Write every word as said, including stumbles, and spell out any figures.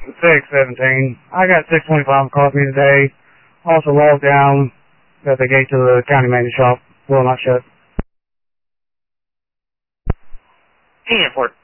six seventeen. I got six twenty-five across me today. Also logged down at the gate to the county maintenance shop. Will not shut. Ten four.